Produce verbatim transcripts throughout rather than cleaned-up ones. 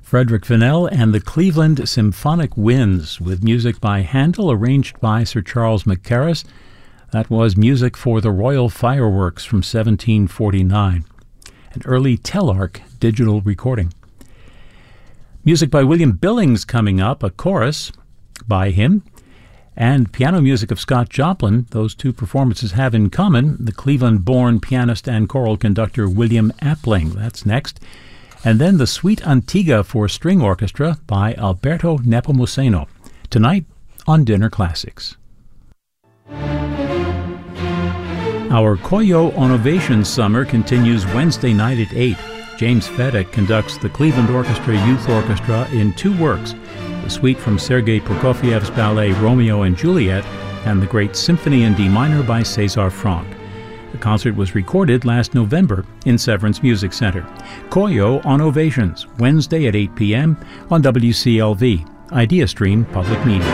Frederick Fennell and the Cleveland Symphonic Winds, with music by Handel, arranged by Sir Charles Mackerras. That was music for the Royal Fireworks from seventeen forty-nine, an early Telarc digital recording. Music by William Billings coming up, a chorus by him, and piano music of Scott Joplin. Those two performances have in common the Cleveland-born pianist and choral conductor William Appling. That's next. And then the Suite Antigua for String Orchestra by Alberto Nepomuceno, tonight on Dinner Classics. Our Coyo on Ovation Summer continues Wednesday night at eight. James Fedek conducts the Cleveland Orchestra Youth Orchestra in two works, the suite from Sergei Prokofiev's ballet Romeo and Juliet and the Great Symphony in D minor by César Franck. The concert was recorded last November in Severance Music Center. Coyo on Ovations, Wednesday at eight p.m. on W C L V, IdeaStream Public Media.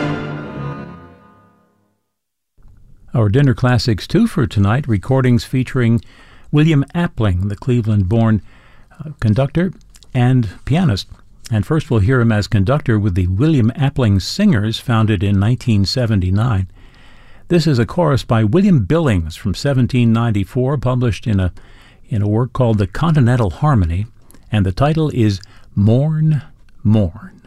Our Dinner Classics two for tonight, recordings featuring William Appling, the Cleveland-born uh, conductor and pianist. And first we'll hear him as conductor with the William Appling Singers, founded in nineteen seventy-nine. This is a chorus by William Billings from seventeen ninety-four, published in a in a work called The Continental Harmony, and the title is Mourn, Mourn.